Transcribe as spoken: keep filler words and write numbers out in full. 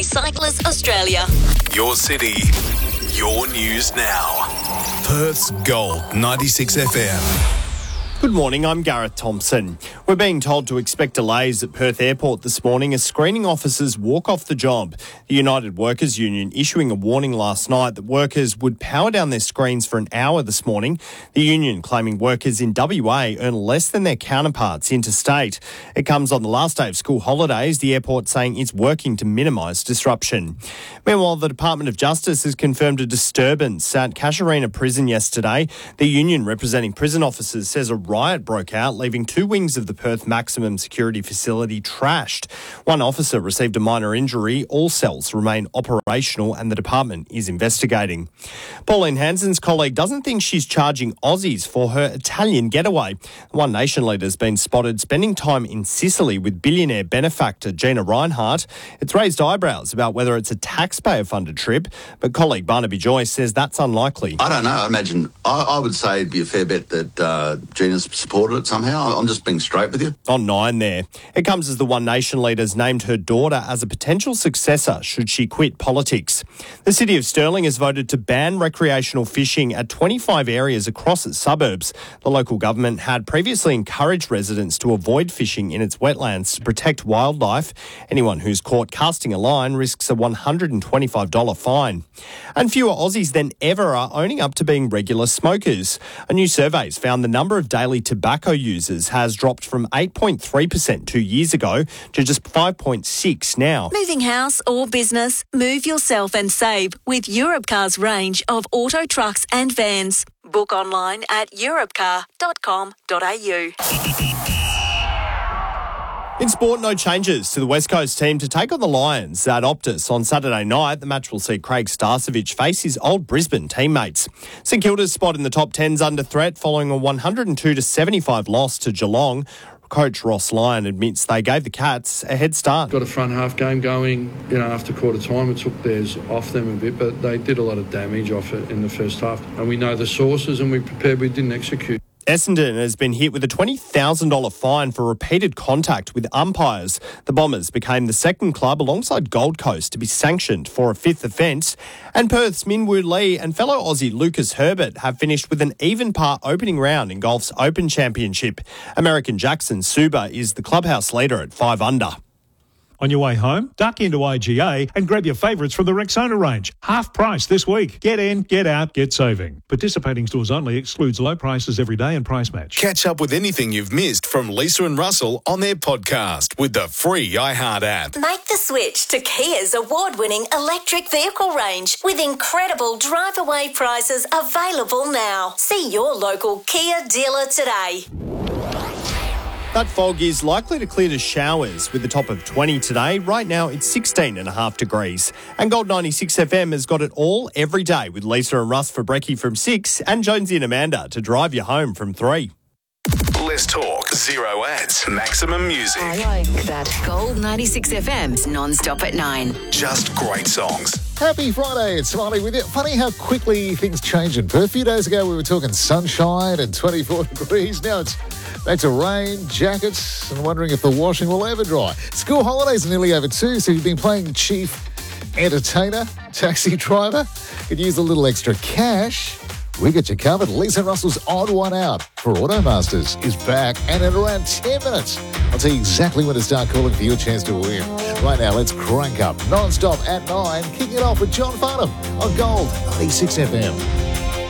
Cyclists Australia. Your city, your news now. Perth's Gold ninety-six F M. Good morning, I'm Gareth Thompson. We're being told to expect delays at Perth Airport this morning as screening officers walk off the job. The United Workers Union issuing a warning last night that workers would power down their screens for an hour this morning. The union claiming workers in W A earn less than their counterparts interstate. It comes on the last day of school holidays, the airport saying it's working to minimise disruption. Meanwhile, the Department of Justice has confirmed a disturbance at Casuarina Prison yesterday. The union representing prison officers says a riot broke out, leaving two wings of the Perth maximum security facility trashed. One officer received a minor injury. All cells remain operational and the department is investigating. Pauline Hanson's colleague doesn't think she's charging Aussies for her Italian getaway. One Nation leader's been spotted spending time in Sicily with billionaire benefactor Gina Rinehart. It's raised eyebrows about whether it's a taxpayer-funded trip, but colleague Barnaby Joyce says that's unlikely. I don't know. I imagine, I, I would say it'd be a fair bet that uh, Gina's supported it somehow. I'm just being straight with you. On nine there. It comes as the One Nation leader's named her daughter as a potential successor should she quit politics. The City of Stirling has voted to ban recreational fishing at twenty-five areas across its suburbs. The local government had previously encouraged residents to avoid fishing in its wetlands to protect wildlife. Anyone who's caught casting a line risks a one hundred twenty-five dollars fine. And fewer Aussies than ever are owning up to being regular smokers. A new survey has found the number of daily tobacco users has dropped from eight point three percent two years ago to just five point six now. Moving house or business? Move yourself and save with Europcar's range of auto trucks and vans. Book online at europcar dot com dot a u. In sport, no changes to the West Coast team to take on the Lions at Optus on Saturday night. The match will see Craig Starcevich face his old Brisbane teammates. St Kilda's spot in the top ten's under threat following a one hundred two to seventy-five loss to Geelong. Coach Ross Lyon admits they gave the Cats a head start. Got a front half game going, you know, after quarter time. It took theirs off them a bit, but they did a lot of damage off it in the first half. And we know the sources and we prepared, we didn't execute. Essendon has been hit with a twenty thousand dollars fine for repeated contact with umpires. The Bombers became the second club alongside Gold Coast to be sanctioned for a fifth offence. And Perth's Minwoo Lee and fellow Aussie Lucas Herbert have finished with an even par opening round in golf's Open Championship. American Jackson Suba is the clubhouse leader at five under. On your way home, duck into I G A and grab your favourites from the Rexona range. Half price this week. Get in, get out, get saving. Participating stores only. Excludes low prices every day and price match. Catch up with anything you've missed from Lisa and Russell on their podcast with the free iHeart app. Make the switch to Kia's award-winning electric vehicle range with incredible drive-away prices available now. See your local Kia dealer today. That fog is likely to clear to showers with a top of twenty today. Right now, it's sixteen and a half degrees. And Gold ninety-six F M has got it all every day with Lisa and Russ for brekkie from six and Jonesy and Amanda to drive you home from three. Let's talk zero ads, maximum music. I like that. Gold ninety-six F M's non-stop at nine. Just great songs. Happy Friday, it's Smiley with you. Funny how quickly things change in Perth. A few days ago we were talking sunshine and twenty-four degrees. Now it's back to rain, jackets, and wondering if the washing will ever dry. School holidays are nearly over too, so you've been playing chief entertainer, taxi driver. Could use a little extra cash. We got you covered. Lisa Russell's Odd One Out for Automasters is back, and in around ten minutes, I'll tell you exactly when to start calling for your chance to win. Right now, let's crank up non-stop at nine, kicking it off with John Farnham on Gold ninety-six F M.